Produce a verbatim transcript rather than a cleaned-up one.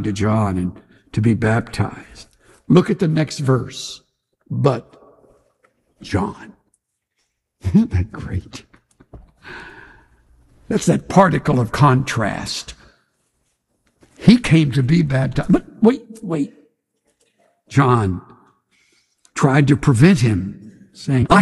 to John and to be baptized. Look at the next verse. But John. Isn't that great? That's that particle of contrast. He came to be baptized. But wait, wait. John tried to prevent him, saying, I